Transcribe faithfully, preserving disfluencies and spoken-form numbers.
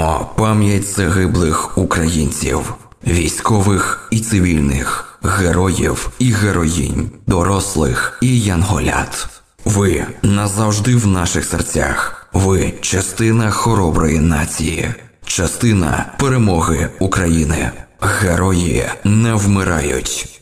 Вшановуємо пам'ять загиблих українців, військових і цивільних, героїв і героїнь, дорослих і янголят. Ви назавжди в наших серцях. Ви частина хороброї нації, частина перемоги України. Герої не вмирають.